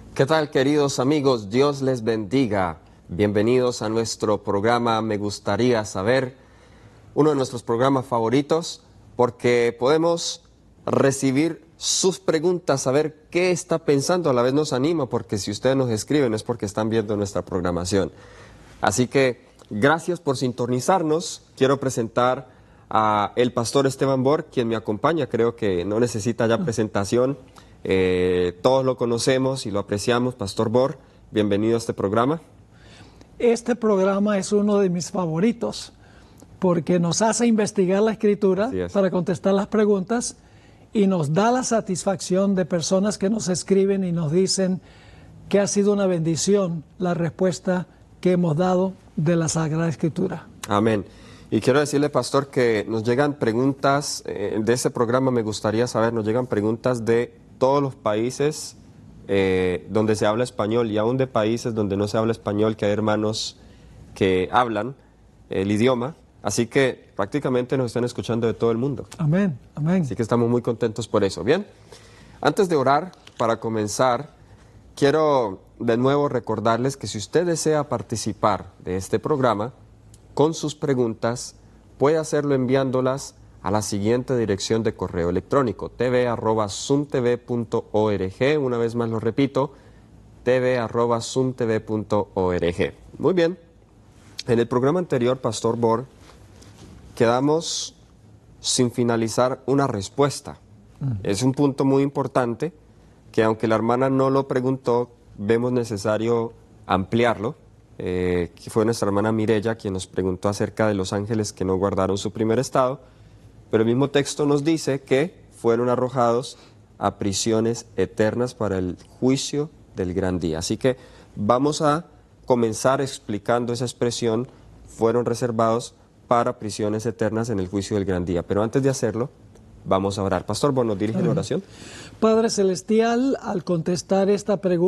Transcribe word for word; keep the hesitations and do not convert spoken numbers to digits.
¿Qué tal, queridos amigos? Dios les bendiga. Bienvenidos a nuestro programa Me Gustaría Saber, uno de nuestros programas favoritos, porque podemos recibir sus preguntas, saber qué está pensando, a la vez nos anima, porque si ustedes nos escriben es porque están viendo nuestra programación. Así que gracias por sintonizarnos. Quiero presentar a el pastor Esteban Bor, quien me acompaña. Creo que no necesita ya presentación. Eh, todos lo conocemos y lo apreciamos. Pastor Bor, bienvenido a este programa. Este programa es uno de mis favoritos porque nos hace investigar la Escritura para contestar las preguntas y nos da la satisfacción de personas que nos escriben y nos dicen que ha sido una bendición la respuesta que hemos dado de la Sagrada Escritura. Amén. Y quiero decirle, pastor, que nos llegan preguntas, eh, de ese programa Me Gustaría Saber, nos llegan preguntas de todos los países eh, donde se habla español y aún de países donde no se habla español, que hay hermanos que hablan el idioma. Así que prácticamente nos están escuchando de todo el mundo. Amén, amén. Así que estamos muy contentos por eso. Bien, antes de orar, para comenzar, quiero de nuevo recordarles que si usted desea participar de este programa, con sus preguntas, puede hacerlo enviándolas a la siguiente dirección de correo electrónico, t v arroba zoom t v punto org. Una vez más lo repito, t v arroba zoom t v punto org. Muy bien. En el programa anterior, Pastor Bor, quedamos sin finalizar una respuesta. Uh-huh. Es un punto muy importante que, aunque la hermana no lo preguntó, vemos necesario ampliarlo. Eh, que fue nuestra hermana Mirella quien nos preguntó acerca de los ángeles que no guardaron su primer estado, pero el mismo texto nos dice que fueron arrojados a prisiones eternas para el juicio del gran día. Así que vamos a comenzar explicando esa expresión, fueron reservados para prisiones eternas en el juicio del gran día. Pero antes de hacerlo, vamos a orar. Pastor, ¿vos nos dirige la oración? Padre Celestial, al contestar esta pregunta,